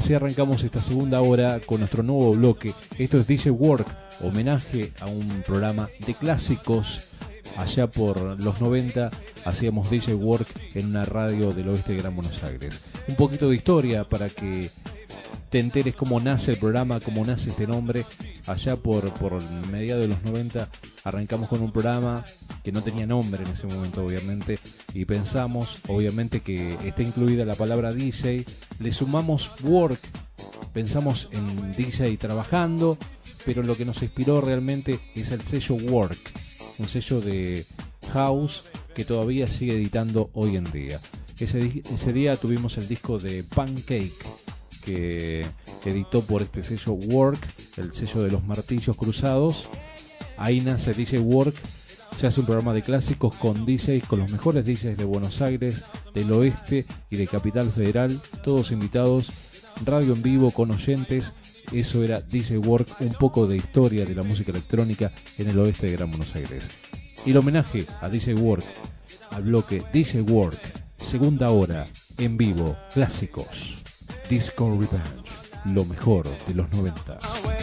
Así arrancamos esta segunda hora con nuestro nuevo bloque. Esto es DJ Work, homenaje a un programa de clásicos. Allá por los 90 hacíamos DJ Work en una radio del oeste de Gran Buenos Aires. Un poquito de historia para que te enteres cómo nace el programa, cómo nace este nombre. Allá por mediados de los 90 arrancamos con un programa que no tenía nombre en ese momento, obviamente, y pensamos, obviamente, que está incluida la palabra DJ. Le sumamos Work, pensamos en DJ trabajando, pero lo que nos inspiró realmente es el sello Work, un sello de house que todavía sigue editando hoy en día. Ese día tuvimos el disco de Pancake, que editó por este sello Work, el sello de los martillos cruzados. Ahí nace DJ Work. Se hace un programa de clásicos con DJs, con los mejores DJs de Buenos Aires, del oeste y de Capital Federal, todos invitados, radio en vivo con oyentes. Eso era DJ Work, un poco de historia de la música electrónica en el oeste de Gran Buenos Aires. Y el homenaje a DJ Work, al bloque DJ Work, segunda hora, en vivo, clásicos. Disco Revenge, lo mejor de los 90.